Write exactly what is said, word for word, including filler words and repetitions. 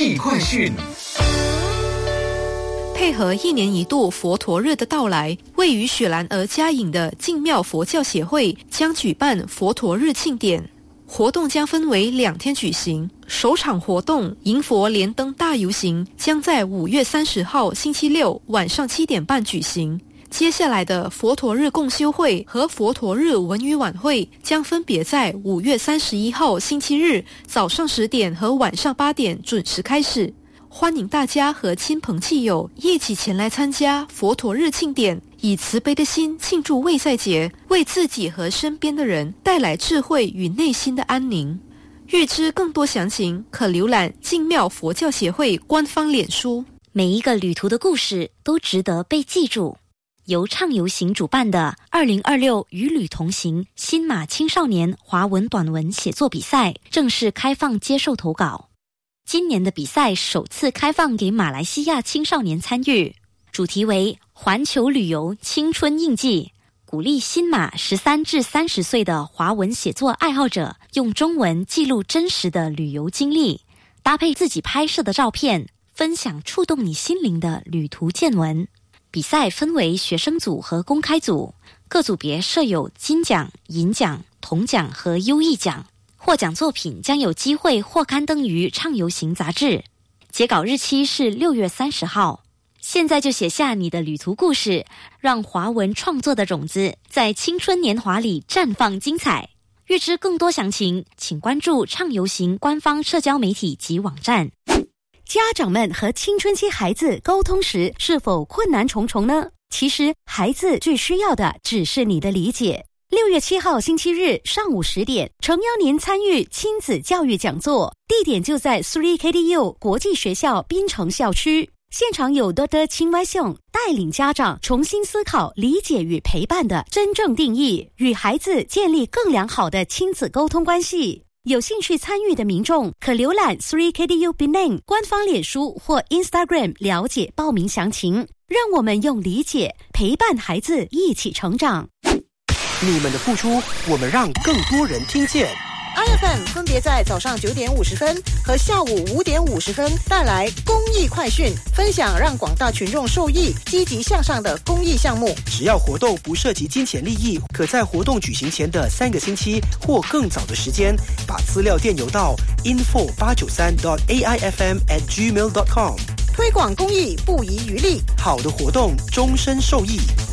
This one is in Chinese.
艺快讯。 配合一年一度佛陀日的到来，位于雪兰莪嘉颖的净妙佛教协会将举办佛陀日庆典。活动将分为两天举行，首场活动迎佛莲灯大游行将在五月三十号星期六晚上七点半举行。接下来的佛陀日共修会和佛陀日文语晚会将分别在五月三十一号星期日早上十点和晚上八点准时开始。欢迎大家和亲朋戚友一起前来参加佛陀日庆典，以慈悲的心庆祝卫赛节，为自己和身边的人带来智慧与内心的安宁。欲知更多详情，可浏览净妙佛教协会官方脸书。 每一个旅途的故事都值得被记住。由畅游行主办的二零二六与旅同行新马青少年华文短文写作比赛正式开放接受投稿。今年的比赛首次开放给马来西亚青少年参与，主题为环球旅游青春印记，鼓励新马十三至三十岁的华文写作爱好者用中文记录真实的旅游经历，搭配自己拍摄的照片，分享触动你心灵的旅途见闻。比赛分为学生组和公开组，各组别设有金奖、银奖、铜奖和优异奖。获奖作品将有机会或刊登于畅游行杂志。截稿日期是六月三十号。现在就写下你的旅途故事，让华文创作的种子在青春年华里绽放精彩。欲知更多详情，请关注畅游行官方社交媒体及网站。 家长们和青春期孩子沟通时是否困难重重呢？其实孩子最需要的只是你的理解。六月七号星期日上午十点，诚邀您参与亲子教育讲座，地点就在 三 K D U 国际学校槟城校区。现场有 Doctor 青歪秀带领家长重新思考理解与陪伴的真正定义，与孩子建立更良好的亲子沟通关系。有兴趣参与的民众可浏览 三 K D U Penang 官方脸书或 Instagram 了解报名详情。让我们用理解陪伴孩子一起成长。 你们的付出，我们让更多人听见。 I F M 分别在早上九点五十分和下午五点五十分带来公益快讯，分享让广大群众受益、积极向上的公益项目。 只要活动不涉及金钱利益，可在活动举行前的三个星期或更早的时间，把资料电邮到 info 八九三 dot a i f m at gmail dot com。 推广公益不遗余力， 好的活动终身受益。